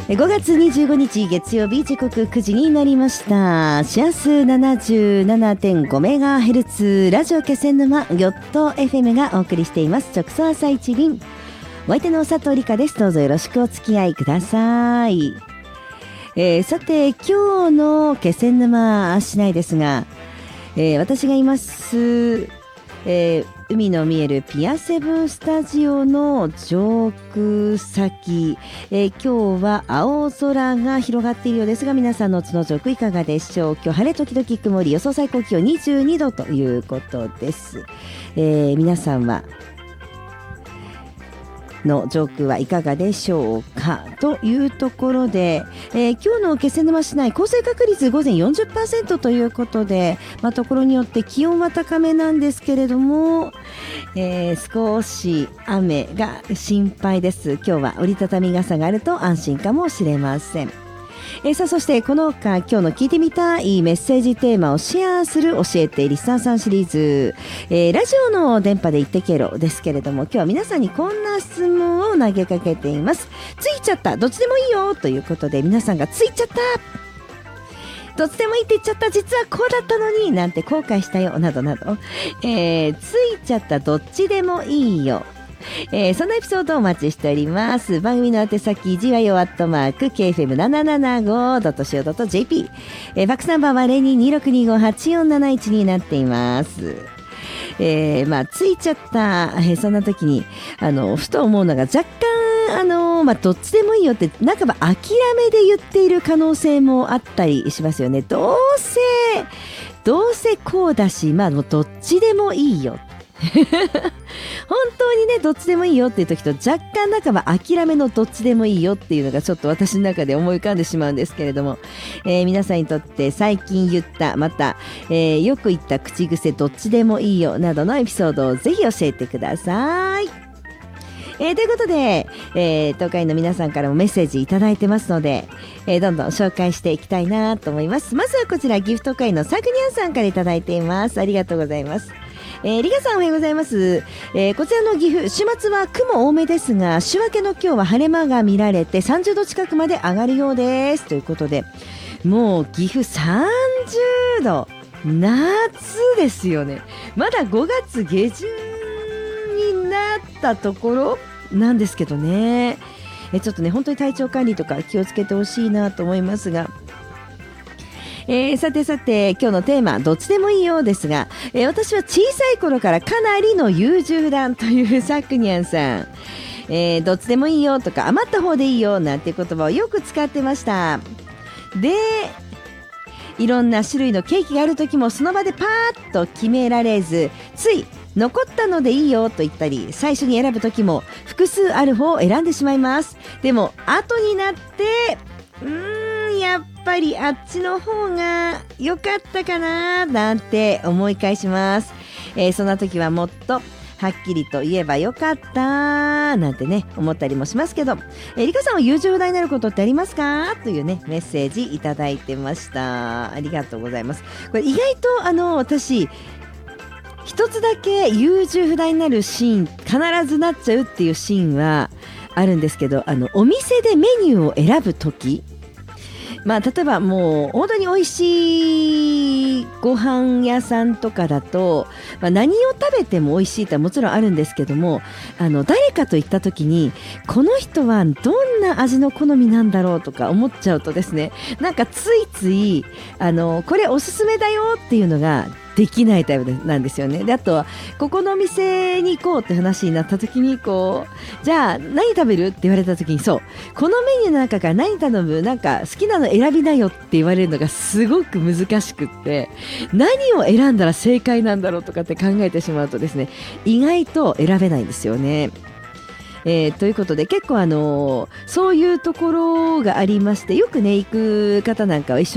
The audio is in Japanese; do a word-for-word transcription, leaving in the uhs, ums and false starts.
ごがつにじゅうごにち月曜日、時刻くじになりました。シアス ななじゅうななてんごメガヘルツ ラジオ気仙沼ヨット エフエム がお送りしています。直送朝一便。お相手の佐藤理香です。どうぞよろしくお付き合いください。えー、さて今日の気仙沼市内ですが、えー、私がいます、えー、海の見えるピアセブンスタジオの上空先、えー、今日は青空が広がっているようですが、皆さんのその上空いかがでしょう。今日晴れ時々曇り、予想最高気温にじゅうにどということです。えー、皆さんはの上空はいかがでしょうかというところで、えー、今日の気仙沼市内降水確率午前 よんじゅっパーセント ということで、まあ、ところによって気温は高めなんですけれども、えー、少し雨が心配です。今日は折りたたみ傘があると安心かもしれません。えー、さあそしてこの他今日の聞いてみたいメッセージテーマをシェアする教えてリスナーさんシリーズ、えー、ラジオの電波で言ってけろですけれども、今日は皆さんにこんな質問を投げかけています。ついちゃった、どっちでもいいよということで、皆さんがついちゃった、どっちでもいいって言っちゃった、実はこうだったのになんて後悔したよなどなど、えー、ついちゃったどっちでもいいよ、えー、そんなエピソードをお待ちしております。番組の宛先 ジーワイオ アットマーク ケーエフエムななななごドットシーオードットジェーピー、えー、ファックスナンバーは ゼロにーにーろくにーごはちよんなないちになっています。えー、まあついちゃった、えー、そんな時にあのふと思うのが、若干あのまあどっちでもいいよって半ば諦めで言っている可能性もあったりしますよね。どうせどうせこうだし、まあもうどっちでもいいよ本当にねどっちでもいいよっていう時と、若干半ば諦めのどっちでもいいよっていうのがちょっと私の中で思い浮かんでしまうんですけれども、えー、皆さんにとって最近言ったまた、えー、よく言った口癖どっちでもいいよなどのエピソードをぜひ教えてください。えー、ということで、えー、東海の皆さんからもメッセージいただいてますので、えー、どんどん紹介していきたいなと思います。まずはこちらギフト会のサグニャンさんからいただいています。ありがとうございます。えー、リガさんおはようございます。えー、こちらの岐阜、週末は雲多めですが、週明けの今日は晴れ間が見られてさんじゅうど近くまで上がるようですということで、もう岐阜さんじゅうど、夏ですよね。まだごがつげじゅんになったところなんですけどね、えー、ちょっとね本当に体調管理とか気をつけてほしいなと思いますが、えー、さてさて今日のテーマどっちでもいいようですが、えー、私は小さい頃からかなりの優柔不断というサクニャンさん、えー、どっちでもいいよとか余った方でいいよなんていう言葉をよく使ってました。でいろんな種類のケーキがある時もその場でパーッと決められず、つい残ったのでいいよと言ったり、最初に選ぶ時も複数ある方を選んでしまいます。でも後になってうーんやっぱりあっちの方が良かったかななんて思い返します。えー、そんな時はもっとはっきりと言えばよかったなんてね思ったりもしますけど、えー、リカさんは優柔不断になることってありますかというねメッセージいただいてました。ありがとうございます。これ意外とあの私一つだけ優柔不断になるシーン、必ずなっちゃうっていうシーンはあるんですけど、あのお店でメニューを選ぶとき、まあ例えばもう本当に美味しいご飯屋さんとかだと、まあ、何を食べても美味しいってもちろんあるんですけども、あの誰かと行った時にこの人はどんな味の好みなんだろうとか思っちゃうとですね、なんかついついあのこれおすすめだよっていうのができないタイプなんですよね。であとはここのお店に行こうって話になった時にこうじゃあ何食べるって言われた時に、そうこのメニューの中から何頼む、なんか好きなの選びなよって言われるのがすごく難しくって、何を選んだら正解なんだろうとかって考えてしまうとですね、意外と選べないんですよね。えー、ということで結構あのー、そういうところがありまして、よくね行く方なんかは一緒